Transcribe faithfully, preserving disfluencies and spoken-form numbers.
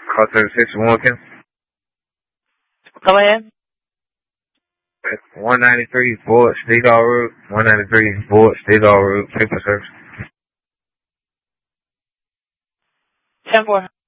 Car thirty-six, Wilkin. Come ahead. one ninety-three Ford Stegall Road. one ninety-three Ford Stegall Road. Paper service. ten four.